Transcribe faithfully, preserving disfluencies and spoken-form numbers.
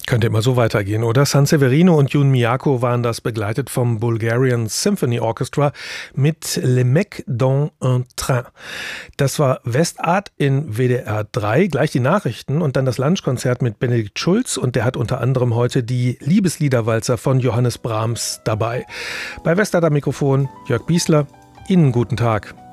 Könnte immer so weitergehen, oder? San Severino und Jun Miyako waren das, begleitet vom Bulgarian Symphony Orchestra mit Le Mec dans un train. Das war Westart in W D R drei, gleich die Nachrichten und dann das Lunchkonzert mit Benedikt Schulz, und der hat unter anderem heute die Liebesliederwalzer von Johannes Brahms dabei. Bei Westart am Mikrofon Jörg Biesler. Ihnen guten Tag.